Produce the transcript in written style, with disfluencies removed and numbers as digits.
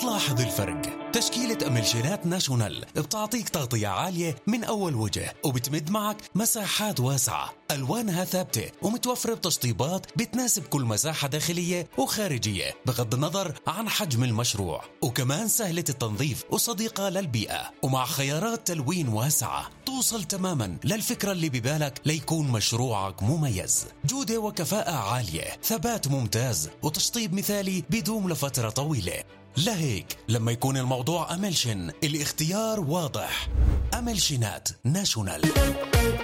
تلاحظ الفرق. تشكيلة أملشينات ناشونال بتعطيك تغطية عالية من أول وجه، وبتمد معك مساحات واسعة، ألوانها ثابتة ومتوفرة بتشطيبات بتناسب كل مساحة داخلية وخارجية بغض النظر عن حجم المشروع، وكمان سهلة التنظيف وصديقة للبيئة، ومع خيارات تلوين واسعة توصل تماما للفكرة اللي ببالك ليكون مشروعك مميز. جودة وكفاءة عالية، ثبات ممتاز، وتشطيب مثالي بيدوم لفترة طويلة. لهيك لما يكون الموضوع أملشن الاختيار واضح. أملشينات ناشونال.